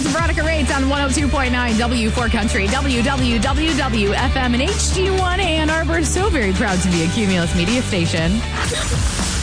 That's Veronica Rates on 102.9 W4 Country, WWWFM, and HD1 Ann Arbor. So very proud to be a Cumulus Media station.